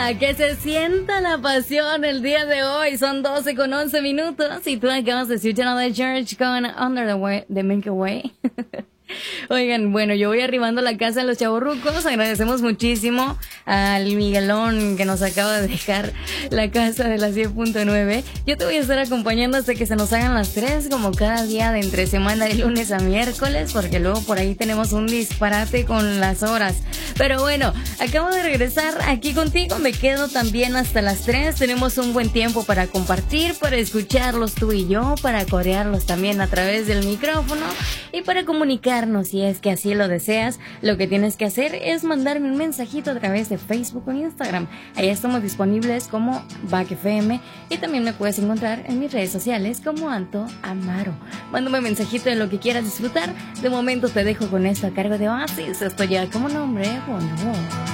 Que se sienta la pasión el día de hoy. Son 12:11 y tú acabas de escuchar a The Church con Under the Milky Way. Oigan, bueno, yo voy arribando a la casa de los chavorrucos. Agradecemos muchísimo al Miguelón que nos acaba de dejar la casa de la 100.9. Yo te voy a estar acompañando hasta que se nos hagan las 3, como cada día de entre semana, de lunes a miércoles, porque luego por ahí tenemos un disparate con las horas. Pero bueno, acabo de regresar aquí contigo, me quedo también hasta las 3. Tenemos un buen tiempo para compartir, para escucharlos tú y yo, para corearlos también a través del micrófono y para comunicarnos si es que así lo deseas. Lo que tienes que hacer es mandarme un mensajito a través de Facebook o Instagram. Ahí estamos disponibles como Back FM y también me puedes encontrar en mis redes sociales como Anto Amaro. Mándame un mensajito de lo que quieras disfrutar. De momento te dejo con esto a cargo de Oasis. Esto ya como nombre, bueno.